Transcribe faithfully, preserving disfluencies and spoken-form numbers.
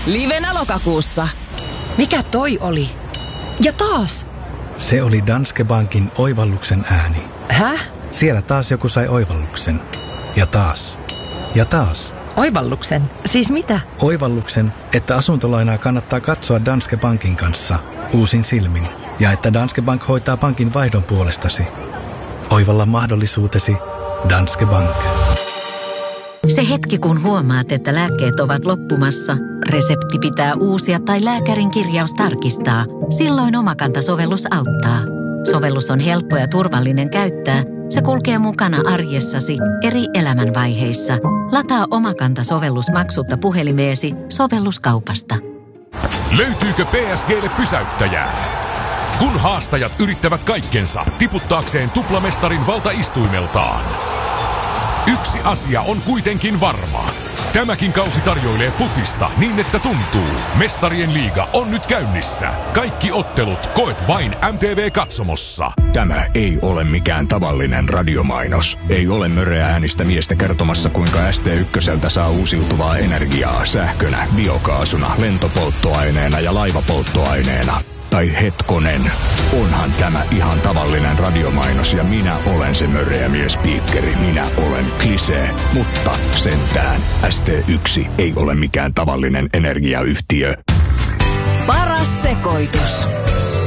Livenä lokakuussa. Mikä toi oli? Ja taas. Se oli Danske Bankin oivalluksen ääni. Häh? Siellä taas joku sai oivalluksen. Ja taas. Ja taas. Oivalluksen? Siis mitä? Oivalluksen, että asuntolainaa kannattaa katsoa Danske Bankin kanssa uusin silmin. Ja että Danske Bank hoitaa pankin vaihdon puolestasi. Oivalla mahdollisuutesi Danske Bank. Se hetki, kun huomaat, että lääkkeet ovat loppumassa, resepti pitää uusia tai lääkärin kirjaus tarkistaa, silloin Omakanta-sovellus auttaa. Sovellus on helppo ja turvallinen käyttää. Se kulkee mukana arjessasi eri elämänvaiheissa. Lataa Omakanta-sovellus maksutta puhelimeesi sovelluskaupasta. Löytyykö P S G:lle pysäyttäjää? Kun haastajat yrittävät kaikkensa tiputtaakseen tuplamestarin valtaistuimeltaan. Yksi asia on kuitenkin varma. Tämäkin kausi tarjoilee futista niin, että tuntuu. Mestarien liiga on nyt käynnissä. Kaikki ottelut koet vain M T V-katsomossa. Tämä ei ole mikään tavallinen radiomainos. Ei ole möreä äänistä miestä kertomassa, kuinka S T ykköseltä saa uusiutuvaa energiaa sähkönä, biokaasuna, lentopolttoaineena ja laivapolttoaineena. Tai hetkonen, onhan tämä ihan tavallinen radiomainos ja minä olen se möreä miespiikkeri. Minä olen Klisee, mutta sentään S T yksi ei ole mikään tavallinen energiayhtiö. Paras sekoitus.